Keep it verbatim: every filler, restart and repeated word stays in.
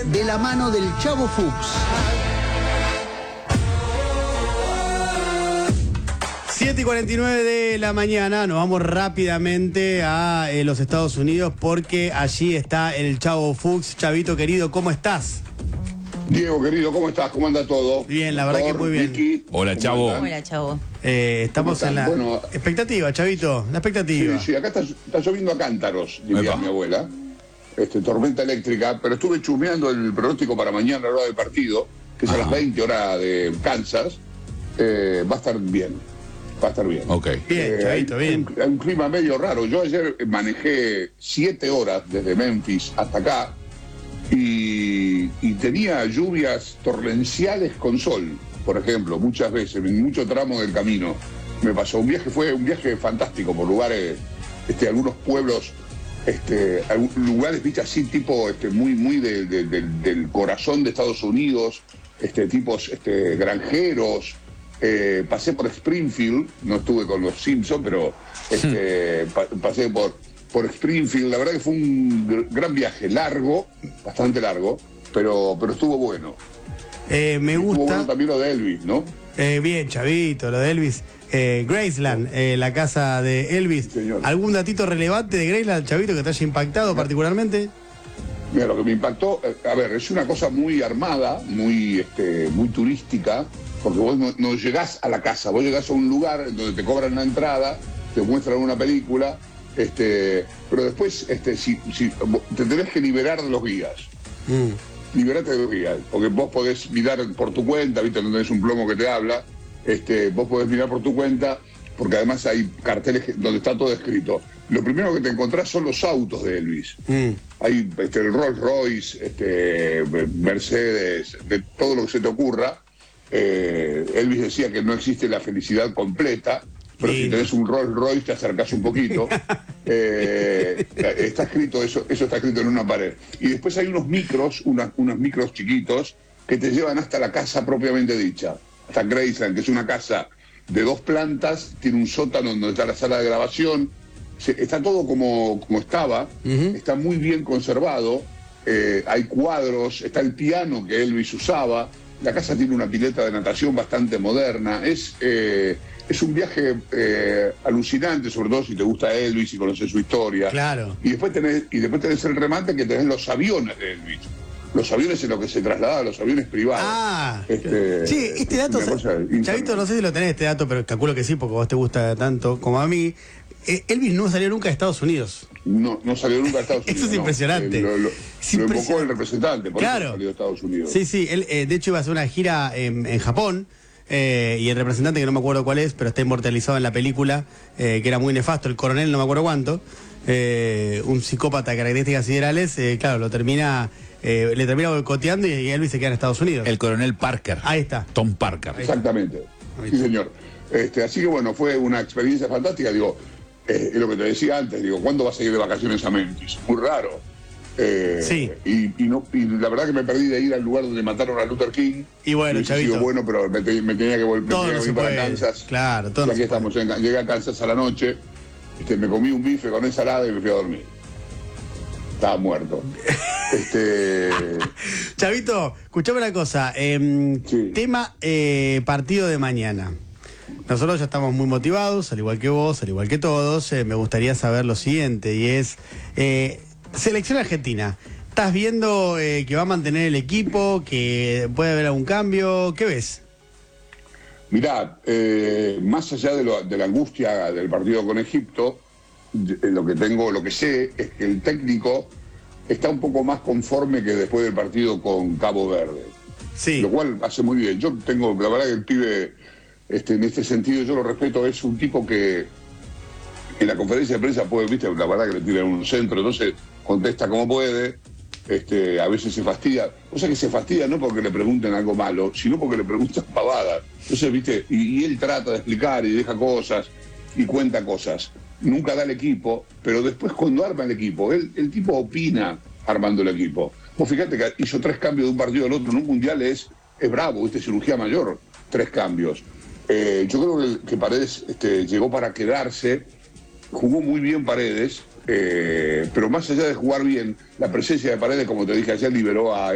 De la mano del Chavo Fuchs. siete y cuarenta y nueve de la mañana, nos vamos rápidamente a eh, los Estados Unidos porque allí está el Chavo Fuchs. Chavito querido, ¿cómo estás? Diego querido, ¿cómo estás? ¿Cómo anda todo? Bien, la verdad que muy bien. Vicky, Hola, Chavo. Hola, Chavo. Eh, estamos en la Bueno, expectativa, Chavito, la Sí, expectativa. sí, acá está, está lloviendo a cántaros, diría Epa. mi abuela. Este, tormenta eléctrica, pero estuve chusmeando el pronóstico para mañana, la hora del partido, que es a las veinte horas de Kansas. Eh, va a estar bien, va a estar bien. Ok. Bien, Eh, Chavito, hay, bien. Hay un clima medio raro. Yo ayer manejé siete horas desde Memphis hasta acá y, y tenía lluvias torrenciales con sol, por ejemplo, muchas veces, en mucho tramo del camino. Me pasó un viaje, fue un viaje fantástico por lugares, este, algunos pueblos, este, algún- lugares, viste, así tipo, este, muy, muy de- de- de- del corazón de Estados Unidos, este, tipos, este, granjeros. Eh, pasé por Springfield, no estuve con los Simpsons, pero este, pa- pasé por, por Springfield. La verdad que fue un gr- gran viaje, largo, bastante largo, pero, pero estuvo bueno. Eh, me Estuvo bueno gusta. también lo de Elvis, ¿no? Eh, bien, Chavito, lo de Elvis. Eh, Graceland, eh, la casa de Elvis. Señor. ¿Algún datito relevante de Graceland, Chavito, que te haya impactado particularmente? Mira, lo que me impactó, eh, a ver, es una cosa muy armada, muy, este, muy turística, porque vos no, no llegás a la casa, vos llegás a un lugar donde te cobran una entrada, te muestran una película, este, pero después este, si, si, vos te tenés que liberar de los guías. Mm. Liberate de los guías, porque vos podés mirar por tu cuenta, viste, no tenés un plomo que te habla, este, vos podés mirar por tu cuenta, porque además hay carteles que- donde está todo escrito. Lo primero que te encontrás son los autos de Elvis. Mm. Hay este, el Rolls Royce, este, Mercedes, de todo lo que se te ocurra. Eh, Elvis decía que no existe la felicidad completa, pero si Lindo. tenés un Rolls Royce te acercás un poquito. Eh, está escrito eso, eso está escrito en una pared. Y después hay unos micros, unas- unos micros chiquitos que te llevan hasta la casa propiamente dicha, hasta Graceland, que es una casa de dos plantas, tiene un sótano donde está la sala de grabación. Se- está todo como, como estaba, Ujú. está muy bien conservado, eh, hay cuadros, está el piano que Elvis usaba, la casa tiene una pileta de natación bastante moderna, es, eh, es un viaje eh, alucinante, sobre todo si te gusta Elvis y conoces su historia. Claro. Y después tenés, y después tenés el remate que tenés los aviones de Elvis. Los aviones en los que se trasladaba, los aviones privados. Ah, Este, sí, este dato, una cosa Chavito, interna. no sé si lo tenés este dato, pero calculo que sí, porque a vos te gusta tanto como a mí. Eh, Elvis no salió nunca de Estados Unidos. No, no salió nunca a Estados Eso Unidos. es no. impresionante. Eh, lo, lo- Es lo impresionante. invocó el representante, por Claro. eso salió de Estados Unidos. Sí, sí, él eh, de hecho iba a hacer una gira en, en Japón eh, y el representante, que no me acuerdo cuál es, pero está inmortalizado en la película, eh, que era muy nefasto, el coronel no me acuerdo cuánto, eh, un psicópata de características siderales, eh, claro, lo termina, eh, le termina boicoteando y, y Elvis se queda en Estados Unidos. El coronel Parker. Ahí está. Tom Parker. Exactamente. Ahí Sí, está. señor. Este, así que bueno, fue una experiencia fantástica. Digo, eh, es lo que te decía antes, digo, ¿cuándo vas a ir de vacaciones a Memphis? Muy raro. Eh, Sí. Y, y no, y la verdad que me perdí de ir al lugar donde mataron a Luther King. Y bueno, Hubiese Chavito. sido bueno, pero me, te- me tenía que volver Todo me no tenía que se ir para puede. Kansas. Claro, todo Y no aquí se puede. estamos, en- llegué a Kansas a la noche, este, me comí un bife con ensalada y me fui a dormir. Estaba muerto. este, Chavito, escuchame una cosa. eh, Sí. Tema eh, partido de mañana. Nosotros ya estamos muy motivados, al igual que vos, al igual que todos. Eh, me gustaría saber lo siguiente, y es, eh, selección argentina. ¿Estás viendo eh, que va a mantener el equipo, que puede haber algún cambio? ¿Qué ves? Mirá, eh, más allá de, lo- de la angustia del partido con Egipto, de- lo que tengo, lo que sé es que el técnico está un poco más conforme que después del partido con Cabo Verde, Sí. lo cual hace muy bien. Yo tengo, la verdad que el pibe, este, en este sentido yo lo respeto, es un tipo que en la conferencia de prensa puede, viste, la verdad que le tiran un centro, entonces contesta como puede. Este, a veces se fastidia, o sea que se fastidia no porque le pregunten algo malo, sino porque le preguntan pavadas. Entonces, viste, y, y él trata de explicar y deja cosas y cuenta cosas. Nunca da el equipo, pero después cuando arma el equipo, él, el tipo opina armando el equipo. Vos fíjate que hizo tres cambios de un partido al otro en un mundial, es, es bravo, ¿viste? Cirugía mayor, tres cambios. Eh, yo creo que, que Paredes este, llegó para quedarse, jugó muy bien Paredes. Eh, pero más allá de jugar bien, la presencia de Paredes, como te dije ayer, liberó a